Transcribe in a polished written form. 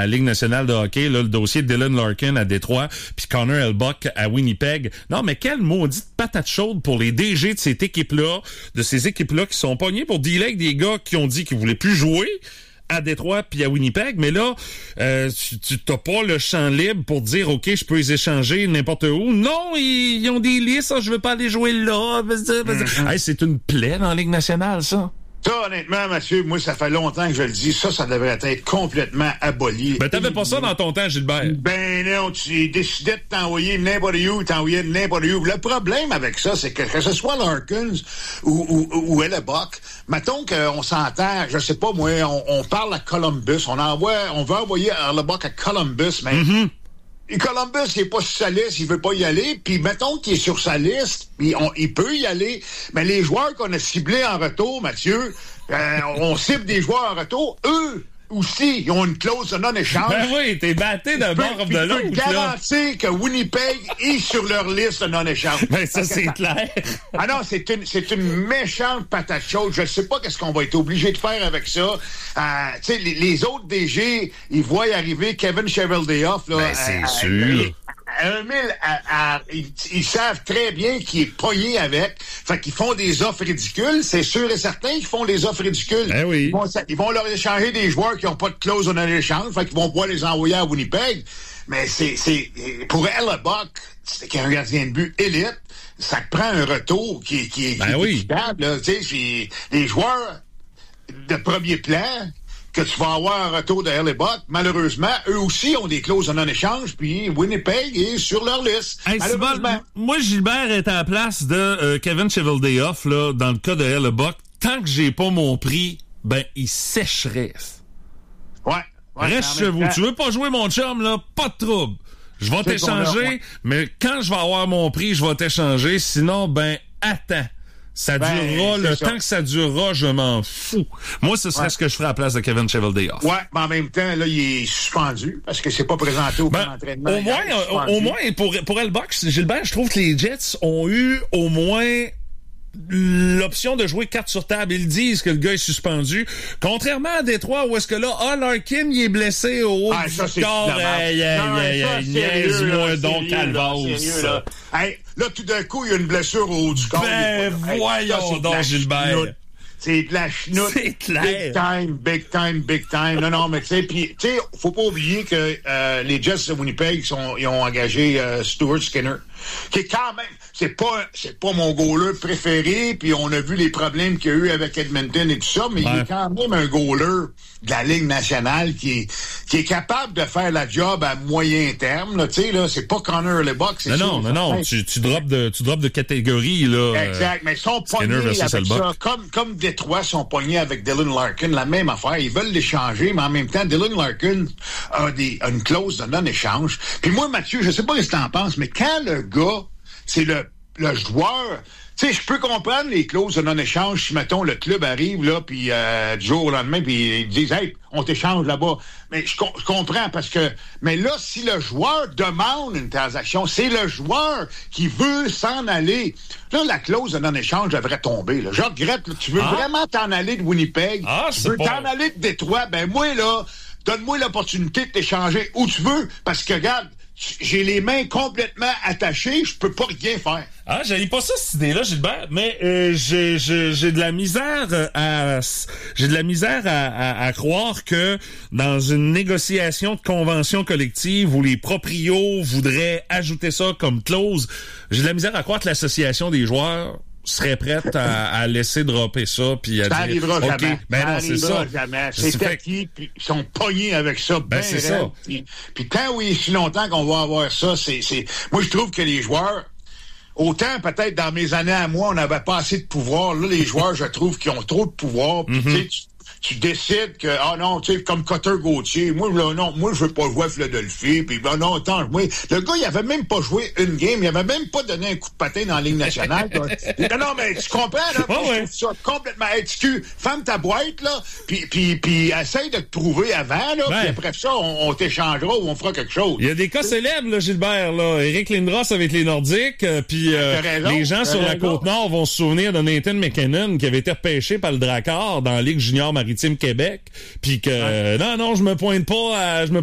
la Ligue nationale de hockey, là, le dossier de Dylan Larkin à Détroit, puis Connor Hellebuyck à Winnipeg. Non, mais quelle maudite patate chaude pour les DG de cette équipe-là, de ces équipes-là qui sont pognés pour dealer avec des gars qui ont dit qu'ils voulaient plus jouer à Détroit puis à Winnipeg, mais là, tu t'as pas le champ libre pour dire, OK, je peux les échanger n'importe où. Non, ils ont des listes, je veux pas aller jouer là. Hey, c'est une plaie dans la Ligue nationale, ça. Ça, honnêtement, Mathieu, moi, ça fait longtemps que je le dis. Ça devrait être complètement aboli. Ben, t'avais pas ça dans ton temps, Gilbert. Ben non, tu décidais de t'envoyer n'importe où, t'envoyais n'importe où. Le problème avec ça, c'est que ce soit Larkins ou Hellebuyck, mettons qu'on s'entend, je sais pas, moi, on parle à Columbus, on veut envoyer Hellebuyck à Columbus, mais... Et Columbus, il est pas sur sa liste, il veut pas y aller, puis mettons qu'il est sur sa liste, puis il peut y aller, mais les joueurs qu'on a ciblés en retour, Mathieu, on cible des joueurs en retour, eux aussi, ils ont une clause de non-échange. Ben oui, t'es batté d'un bord ou de l'autre. Je peux garantir que Winnipeg est sur leur liste de non-échange. Ben ça, c'est clair. Ah non, c'est une méchante patate chaude. Je sais pas qu'est-ce qu'on va être obligé de faire avec ça. Tu sais, les autres DG, ils voient arriver Kevin Cheveldayoff, là. Ben c'est sûr. Ils savent très bien qu'il est pogné avec. Fait qu'ils font des offres ridicules. C'est sûr et certain qu'ils font des offres ridicules. Ben oui. Ils vont leur échanger des joueurs qui n'ont pas de clause en échange. Fait qu'ils vont pouvoir les envoyer à Winnipeg. Mais c'est pour Hellebuyck, c'est un gardien de but élite. Ça te prend un retour qui est équitable. Tu sais, les joueurs de premier plan que tu vas avoir un retour de Hellebuyck, malheureusement, eux aussi ont des clauses de non-échange, puis Winnipeg est sur leur liste. Hey, moi, Gilbert est à la place de Kevin Cheveldayoff, là, dans le cas de Hellebuyck. Tant que j'ai pas mon prix, ben, il sécherait. Ouais. Reste chez vous. Tu veux pas jouer mon chum, là? Pas de trouble. Je vais t'échanger, mais quand je vais avoir mon prix, je vais t'échanger. Sinon, ben, attends. Ça durera, le temps que ça durera, je m'en fous. Moi, ce serait ce que je ferais à la place de Kevin Cheveldayoff. Ouais, mais en même temps, là, il est suspendu parce que c'est pas présenté au camp d'entraînement. Au moins, pour Hellebuyck, Gilbert, je trouve que les Jets ont eu au moins l'option de jouer carte sur table. Ils disent que le gars est suspendu. Contrairement à Détroit, où est-ce que là, Larkin, il est blessé au haut du corps. Niaise-moi donc, Calvas. Là, tout d'un coup, il y a une blessure au haut du corps. Ben, voyons donc, Gilbert. C'est de la chenoute. C'est clair. Big time. Non, mais tu sais, puis, tu sais, faut pas oublier que les Jets de Winnipeg, ils ont engagé Stuart Skinner, qui est quand même, c'est pas mon goaler préféré, puis on a vu les problèmes qu'il y a eu avec Edmonton et tout ça, mais il est quand même un goaler de la Ligue nationale qui est capable de faire la job à moyen terme, là, tu sais, là, c'est pas Connor Hellebuyck, c'est Non, tu drops de catégorie, là. Exact, mais ils sont pognés avec ça, comme Détroit sont pognés avec Dylan Larkin, la même affaire, ils veulent l'échanger, mais en même temps, Dylan Larkin a une clause de non-échange. Puis moi, Mathieu, je sais pas ce que t'en penses, mais quand le gars, c'est le joueur. Tu sais, je peux comprendre les clauses de non-échange si, mettons, le club arrive, là, puis du jour au lendemain, puis ils disent « Hey, on t'échange là-bas. » Mais je comprends parce que... Mais là, si le joueur demande une transaction, c'est le joueur qui veut s'en aller. Là, la clause de non-échange devrait tomber. Là. Je regrette, là, tu veux vraiment t'en aller de Winnipeg, tu veux t'en aller de Détroit, ben moi, là, donne-moi l'opportunité de t'échanger où tu veux, parce que, regarde, j'ai les mains complètement attachées, je peux pas rien faire. J'avais pas ça, cette idée-là, Gilbert, mais j'ai de la misère à croire que dans une négociation de convention collective où les proprios voudraient ajouter ça comme clause, j'ai de la misère à croire que l'association des joueurs serait prête à laisser dropper ça puis à ça dire arrivera OK, jamais. Ben non, c'est ça. Jamais. C'est acquis, puis ils sont pognés avec ça. Ben c'est ça. Puis tant si longtemps qu'on va avoir ça, c'est moi je trouve que les joueurs, autant peut-être dans mes années à moi, on n'avait pas assez de pouvoir. Là, les joueurs, je trouve qu'ils ont trop de pouvoir. Puis tu décides que, non, tu sais, comme Cutter Gauthier, moi, je veux pas jouer à Philadelphie, puis non, attends, moi, le gars, il avait même pas joué une game, il avait même pas donné un coup de patin dans la Ligue nationale. non, mais tu comprends, là, je trouve ça complètement HQ. Ferme ta boîte, là, puis essaye de te prouver avant, là, puis après ça, on t'échangera ou on fera quelque chose. Il y a des cas célèbres, là, Gilbert, là. Éric Lindros avec les Nordiques, puis les gens sur la Côte-Nord vont se souvenir de Nathan McKinnon, qui avait été repêché par le Drakkar dans la Ligue junior maritime Québec, puis que, non, je me pointe pas